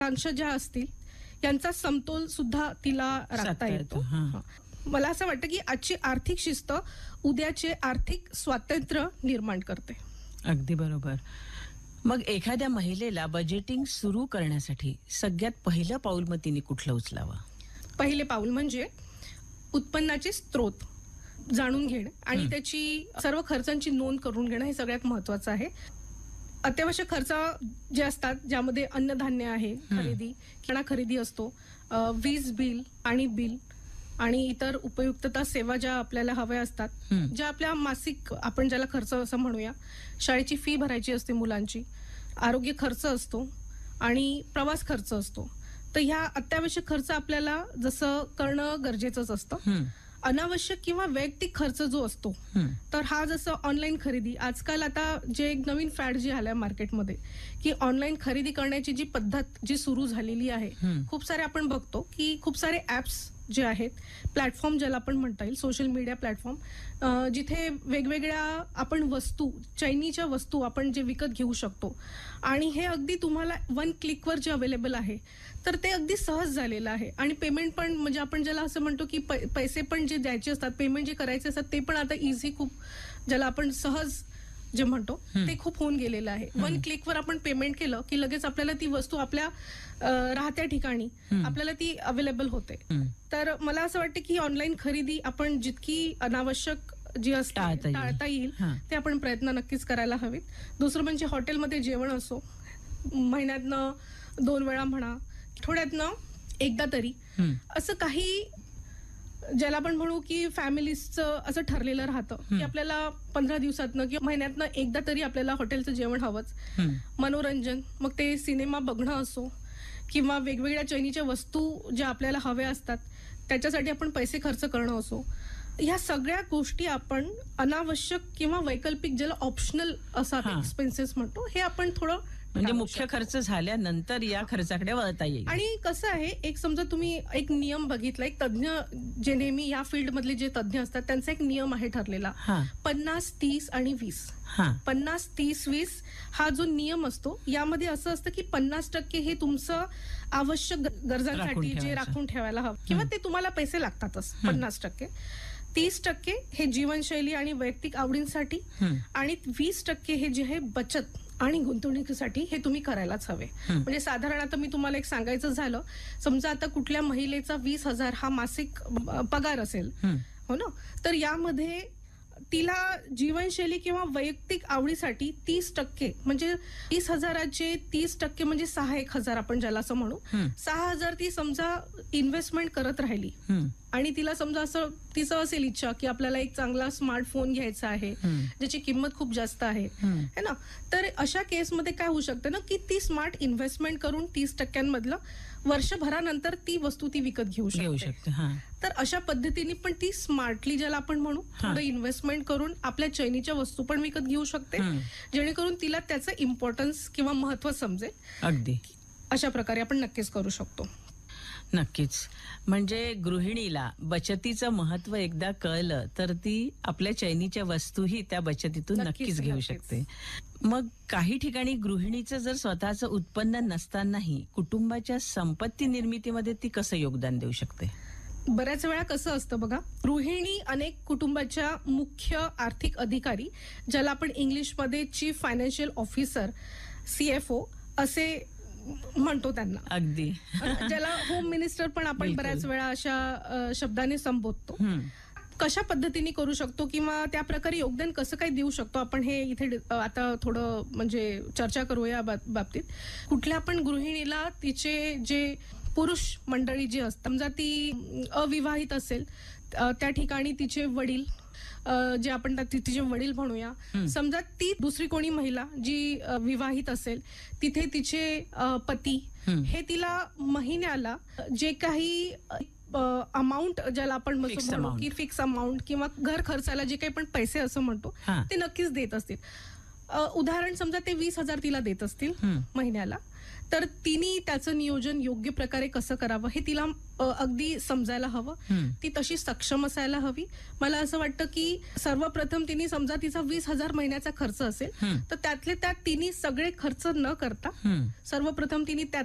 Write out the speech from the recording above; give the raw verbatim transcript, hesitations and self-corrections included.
अंश ज्या असतील यांचा समतोल सुद्धा तिला राखता येतो. मला असं वाटतं की आजची आर्थिक शिस्त उद्याचे आर्थिक स्वातंत्र्य निर्माण करते. अगदी बरोबर. मग एखाद्या महिलेला बजेटिंग सुरू करण्यासाठी सगळ्यात पहिलं पाऊल मग तिने कुठलं उचलावं? पहिले पाऊल म्हणजे उत्पन्नाचे स्रोत जाणून घेणे आणि त्याची सर्व खर्चांची नोंद करून घेणं हे सगळ्यात महत्वाचं आहे. अत्यावश्यक खर्च जे असतात ज्यामध्ये अन्नधान्य आहे, खरेदी किराणा खरेदी असतो, वीज बिल आणि बिल आणि इतर उपयुक्तता सेवा ज्या आपल्याला हव्या असतात, ज्या आपल्या मासिक आपण ज्याला खर्च असं म्हणूया, शाळेची फी भरायची असते मुलांची, आरोग्य खर्च असतो आणि प्रवास खर्च असतो. तर ह्या अत्यावश्यक खर्च आपल्याला जसं करणं गरजेचंच असतं. अनावश्यक किंवा वैयक्तिक खर्च जो असतो तर हा जसं ऑनलाईन खरेदी, आजकाल आता जे एक नवीन फॅड जी आलंय मार्केटमध्ये की ऑनलाईन खरेदी करण्याची जी पद्धत जी सुरू झालेली आहे, खूप सारे आपण बघतो की खूप सारे ऍप्स जे आहेत, प्लॅटफॉर्म ज्याला आपण म्हणता येईल, सोशल मीडिया प्लॅटफॉर्म, जिथे वेगवेगळ्या आपण वस्तू, चैनीच्या वस्तू आपण जे विकत घेऊ शकतो आणि हे अगदी तुम्हाला वन क्लिकवर जे अवेलेबल आहे तर ते अगदी सहज झालेलं आहे. आणि पेमेंट पण म्हणजे आपण ज्याला असं म्हणतो की पैसे पण जे द्यायचे असतात, पेमेंट जे करायचे असतात ते पण आता इझी, खूप ज्याला आपण सहज जे म्हणतो ते खूप होऊन गेलेलं आहे. वन क्लिकवर आपण पेमेंट केलं की लगेच आपल्याला ती वस्तू आपल्या राहत्या ठिकाणी आपल्याला ती अवेलेबल होते. तर मला असं वाटतं की ऑनलाईन खरेदी आपण जितकी अनावश्यक जी असतात टाळता येईल ते आपण प्रयत्न नक्कीच करायला हवेत. दुसरं म्हणजे हॉटेलमध्ये जेवण असो, महिन्यातनं दोन वेळा म्हणा, आठवड्यातनं एकदा तरी, असं काही ज्याला आपण म्हणू की फॅमिलीजचं असं ठरलेलं राहतं की आपल्याला पंधरा दिवसातनं किंवा महिन्यातनं एकदा तरी आपल्याला हॉटेलचं जेवण हवंच. मनोरंजन, मग ते सिनेमा बघणं असो किंवा वेगवेगळ्या चैनीच्या वस्तू ज्या आपल्याला हव्या असतात त्याच्यासाठी आपण पैसे खर्च करणं असो, ह्या सगळ्या गोष्टी आपण अनावश्यक किंवा वैकल्पिक ज्याला ऑप्शनल असा एक्सपेन्सेस म्हणतो, हे आपण थोडं म्हणजे मुख्य खर्च झाल्यानंतर या खर्चाकडे वळता येईल. आणि कसं आहे, एक समजा तुम्ही एक नियम बघितला, एक तज्ञ जे नेहमी या फील्ड मधले जे तज्ञ असतात त्यांचा एक नियम आहे ठरलेला, पन्नास तीस आणि वीस. पन्नास तीस वीस हा जो नियम असतो यामध्ये असं असतं की पन्नास टक्के हे तुमचं आवश्यक गरजांसाठी जे राखून ठेवायला हवं किंवा ते तुम्हाला पैसे लागतातच, पन्नास टक्के. तीस टक्के हे जीवनशैली आणि वैयक्तिक आवडींसाठी आणि वीस टक्के हे जे आहे बचत आणि गुंतवणुकीसाठी हे तुम्ही करायलाच हवे. म्हणजे साधारण आता मी तुम्हाला एक सांगायचं झालं, समजा आता कुठल्या महिलेचा वीस हजार हा मासिक पगार असेल, हो ना, तर यामध्ये तिला जीवनशैली किंवा वैयक्तिक आवडीसाठी तीस टक्के म्हणजे तीस हजाराचे तीस टक्के म्हणजे सहा एक हजार आपण ज्याला असं म्हणू, सहा हजार ती समजा इन्व्हेस्टमेंट करत राहिली आणि तिला समजा असं तिचं असेल इच्छा की आपल्याला एक चांगला स्मार्टफोन घ्यायचा आहे ज्याची किंमत खूप जास्त आहे है ना, तर अशा केसमध्ये काय होऊ शकतं ना की ती स्मार्ट इन्व्हेस्टमेंट करून तीस टक्क्यांमधलं वर्षभरानंतर ती वस्तू ती विकत घेऊ शकते. तर अशा पद्धतीने पण ती स्मार्टली ज्याला आपण म्हणू थोडं इन्व्हेस्टमेंट करून आपल्या चैनीच्या वस्तू पण विकत घेऊ शकते, जेणेकरून तिला त्याचं इम्पॉर्टन्स किंवा महत्व समजेल. अगदी अशा प्रकारे आपण नक्कीच करू शकतो. नक्कीच. म्हणजे गृहिणीला बचतीचं महत्व एकदा कळलं तर ती आपल्या चैनीच्या वस्तूही त्या बचतीतून नक्कीच घेऊ शकते. मग काही ठिकाणी गृहिणीचं जर स्वतःचं उत्पन्न नसतानाही कुटुंबाच्या संपत्ती निर्मितीमध्ये ती कसं योगदान देऊ शकते? बऱ्याच वेळा कसं असतं बघा, गृहिणी अनेक कुटुंबाच्या मुख्य आर्थिक अधिकारी, ज्याला आपण इंग्लिशमध्ये चीफ फायनान्शियल ऑफिसर, सीएफओ असे म्हणतो त्यांना, अगदी ज्याला होम मिनिस्टर पण आपण बऱ्याच वेळा अशा शब्दाने संबोधतो. कशा पद्धतीने करू शकतो किंवा त्या प्रकारे योगदान कसं काय देऊ शकतो आपण हे इथे आता थोडं म्हणजे चर्चा करूया बाबतीत. कुठल्या पण गृहिणीला तिचे जे पुरुष मंडळी जी असतात, समजा ती अविवाहित असेल, त्या ठिकाणी तिचे वडील जे आपण तिचे वडील म्हणूया, समजा ती दुसरी कोणी महिला जी विवाहित असेल तिथे तिचे पती हे तिला महिन्याला जे काही अमाऊंट ज्याला आपण म्हणतो की फिक्स अमाऊंट किंवा घर खर्चाला जे काही पण पैसे असं म्हणतो ते नक्कीच देत असतील. उदाहरण समजा ते वीस हजार तिला देत असतील महिन्याला, तर तिने त्याचं नियोजन योग्य प्रकारे कसं करावं हे तिला अगदी समजायला हवं. ती तशी सक्षम असायला हवी. मला असं वाटतं की सर्वप्रथम तिने समजा तिचा वीस हजार महिन्याचा खर्च असेल तर त्यातले त्यात तिने सगळे खर्च न करता सर्वप्रथम तिने त्यात